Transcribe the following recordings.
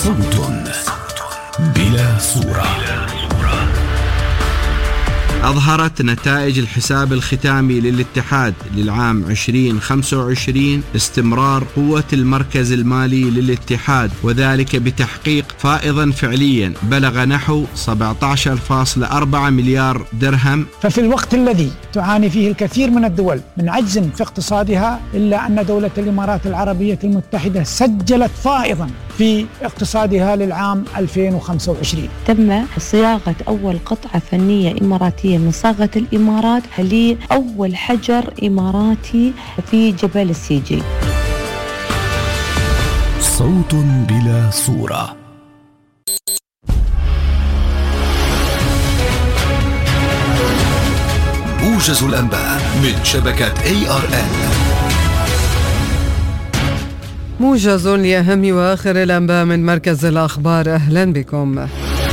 صوت بلا صورة. أظهرت نتائج الحساب الختامي للاتحاد للعام 2025 استمرار قوة المركز المالي للاتحاد، وذلك بتحقيق فائضا فعليا بلغ نحو 17.4 مليار درهم. ففي الوقت الذي تعاني فيه الكثير من الدول من عجز في اقتصادها، إلا أن دولة الإمارات العربية المتحدة سجلت فائضا في اقتصادها للعام 2025. تم صياغة أول قطعة فنية إماراتية من صاغة الإمارات لأول حجر إماراتي في جبل السيجي. صوت بلا صورة. موجز الأنباء من شبكة ARN. موجز لأهم وآخر الأنباء من مركز الأخبار. أهلا بكم.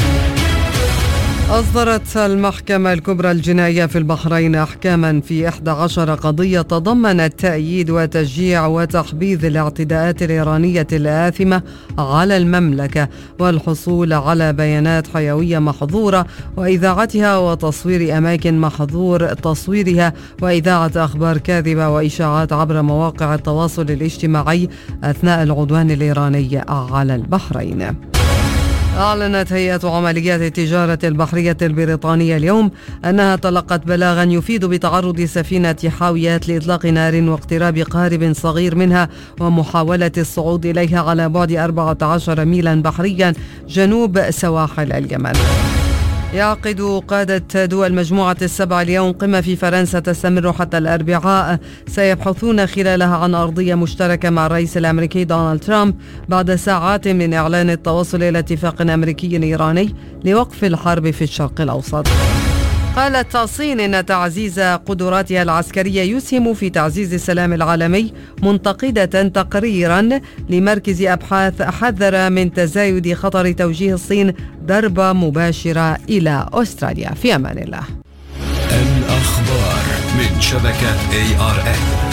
أصدرت المحكمة الكبرى الجنائية في البحرين أحكاما في 11 قضية تضمنت تأييد وتشجيع وتحبيذ الاعتداءات الإيرانية الآثمة على المملكة، والحصول على بيانات حيوية محظورة وإذاعتها وتصوير أماكن محظور تصويرها وإذاعة أخبار كاذبة وإشاعات عبر مواقع التواصل الاجتماعي أثناء العدوان الإيراني على البحرين. أعلنت هيئة عمليات التجارة البحرية البريطانية اليوم أنها تلقت بلاغا يفيد بتعرض سفينة حاويات لإطلاق نار واقتراب قارب صغير منها ومحاولة الصعود إليها على بعد 14 ميلا بحريا جنوب سواحل اليمن. يعقد قادة دول مجموعة السبع اليوم قمة في فرنسا تستمر حتى الأربعاء، سيبحثون خلالها عن أرضية مشتركة مع الرئيس الأمريكي دونالد ترامب بعد ساعات من إعلان التوصل إلى اتفاق أمريكي إيراني لوقف الحرب في الشرق الأوسط. قالت الصين إن تعزيز قدراتها العسكرية يسهم في تعزيز السلام العالمي، منتقدة تقريرا لمركز أبحاث حذر من تزايد خطر توجيه الصين ضربة مباشرة إلى أستراليا. في أمان الله. الأخبار من شبكة ARN.